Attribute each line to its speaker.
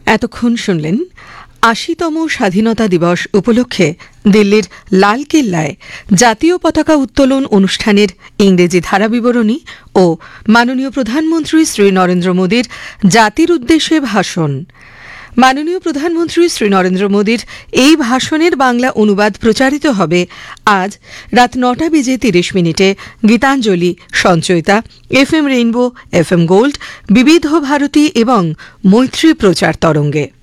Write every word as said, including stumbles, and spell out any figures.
Speaker 1: এতক্ষণ শুনলেন আশিতম স্বাধীনতা দিবস উপলক্ষে দিল্লির লালকেল্লায় জাতীয় পতাকা উত্তোলন অনুষ্ঠানের ইংরেজি ধারাবিবরণী ও মাননীয় প্রধানমন্ত্রী শ্রী নরেন্দ্র মোদীর জাতির উদ্দেশ্যে ভাষণ। মাননীয় প্রধানমন্ত্রী শ্রী নরেন্দ্র মোদীর এই ভাষণের বাংলা অনুবাদ প্রচারিত হবে আজ রাত নটা বেজে তিরিশ মিনিটে Gitanjali, Sanchayita, F M rainbow, F M gold, বিবিধ ভারতী এবং মৈত্রী প্রচার তরঙ্গে।